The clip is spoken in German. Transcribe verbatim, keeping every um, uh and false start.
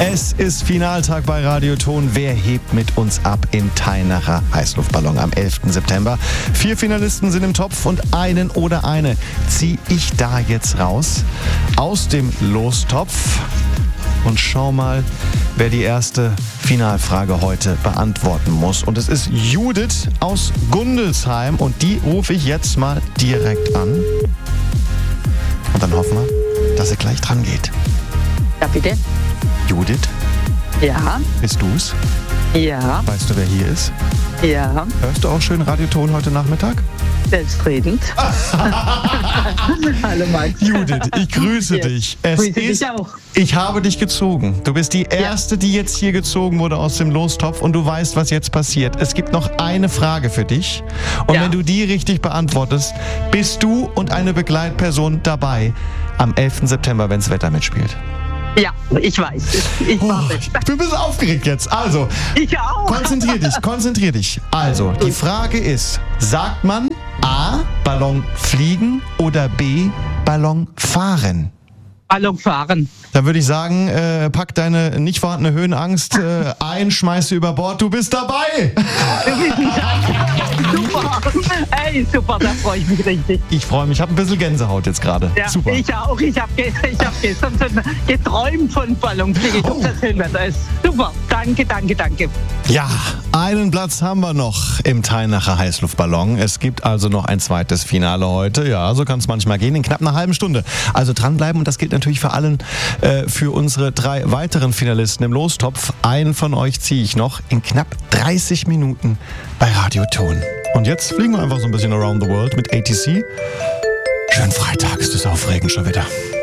Es ist Finaltag bei Radioton. Wer hebt mit uns ab im Teinacher Heißluftballon am elften September? Vier Finalisten sind im Topf und einen oder eine ziehe ich da jetzt raus aus dem Lostopf. Und schau mal, wer die erste Finalfrage heute beantworten muss. Und es ist Judith aus Gundelsheim und die rufe ich jetzt mal direkt an. Und dann hoffen wir, dass sie gleich dran geht. Ja, bitte. Judith? Ja. Bist du's? Ja. Weißt du, wer hier ist? Ja. Hörst du auch schön Radioton heute Nachmittag? Selbstredend. Hallo Max. Judith, ich grüße Ja. dich. Es Grüße dich ist, auch. Ich habe dich gezogen. Du bist die Erste, die jetzt hier gezogen wurde aus dem Lostopf und du weißt, was jetzt passiert. Es gibt noch eine Frage für dich und Ja. wenn du die richtig beantwortest, bist du und eine Begleitperson dabei am elften September, wenn das Wetter mitspielt. Ja, ich weiß. Ich Oh, mache ich bin ein bisschen aufgeregt jetzt. Also, es. Ich auch. konzentrier dich, konzentrier dich. Also, die Frage ist, sagt man A, Ballon fliegen oder B, Ballon fahren? Ballon fahren. Dann würde ich sagen, äh, pack deine nicht vorhandene Höhenangst äh, ein, schmeiß sie über Bord, du bist dabei! Super. Ey, super, da freue ich mich richtig. Ich freue mich, ich habe ein bisschen Gänsehaut jetzt gerade. Ja, Super. ich auch. Ich habe ge hab gestern schon geträumt von Ballonfliege. Ich hoffe, das Höhenwetter ist super. Danke, danke, danke. Ja, einen Platz haben wir noch im Teinacher Heißluftballon. Es gibt also noch ein zweites Finale heute. Ja, so kann es manchmal gehen, in knapp einer halben Stunde. Also dranbleiben und das gilt natürlich für allen, äh, für unsere drei weiteren Finalisten im Lostopf. Einen von euch ziehe ich noch in knapp dreißig Minuten bei Radioton. Und jetzt fliegen wir einfach so ein bisschen around the world mit A T C. Schönen Freitag, ist es aufregend schon wieder.